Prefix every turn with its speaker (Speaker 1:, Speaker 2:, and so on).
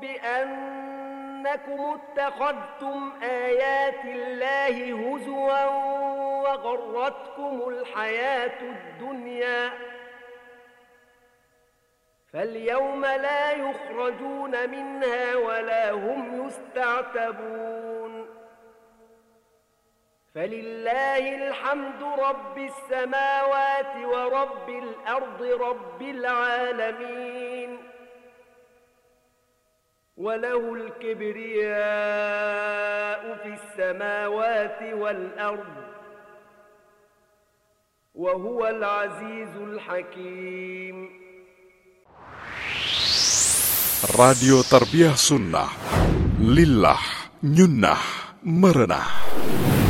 Speaker 1: بأنكم اتخذتم آيات الله هزوا وغرتكم الحياة الدنيا فاليوم لا يخرجون منها ولا هم يستعتبون فلله الحمد رب السماوات ورب الأرض رب العالمين وله الكبرياء في السماوات والأرض وهو العزيز الحكيم.
Speaker 2: Radio Tarbiyah Sunnah Lillah Nyunnah Merenah.